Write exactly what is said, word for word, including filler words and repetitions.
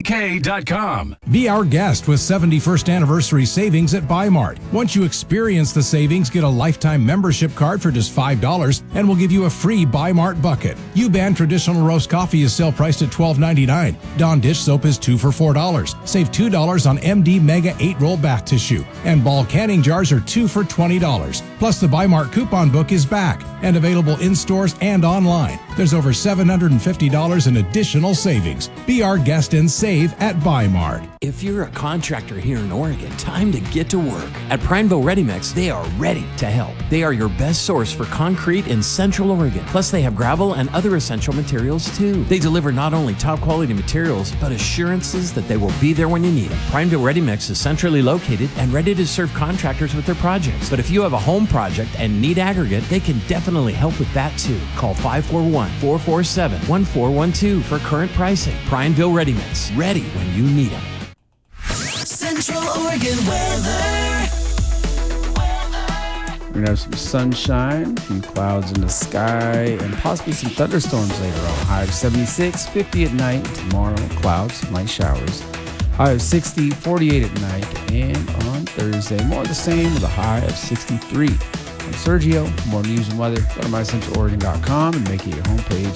K dot com. Be our guest with seventy-first anniversary savings at Buy Mart. Once you experience the savings, get a lifetime membership card for just five dollars and we'll give you a free Buy Mart bucket. U-Ban traditional roast coffee is sale priced at twelve ninety-nine. Dawn dish soap is two for four dollars. Save two dollars on M D Mega eight roll bath tissue. And Ball canning jars are two for twenty dollars. Plus the Buy Mart coupon book is back and available in stores and online. There's over seven hundred fifty dollars in additional savings. Be our guest and save at Buy Mart. If you're a contractor here in Oregon, time to get to work. At Prineville Ready Mix, they are ready to help. They are your best source for concrete in Central Oregon. Plus, they have gravel and other essential materials too. They deliver not only top quality materials, but assurances that they will be there when you need them. Prineville Ready Mix is centrally located and ready to serve contractors with their projects. But if you have a home project and need aggregate, they can definitely help with that too. Call five four one, four four seven, one four one two for current pricing. Prineville Ready Mix, ready when you need them. Central Oregon weather. We're going to have some sunshine, a few clouds in the sky, and possibly some thunderstorms later on. High of seventy-six, fifty at night. Tomorrow, clouds, light showers. High of sixty, forty-eight at night. And on Thursday, more of the same with a high of sixty-three. I'm Sergio. For more news and weather, go to my central oregon dot com and make it your homepage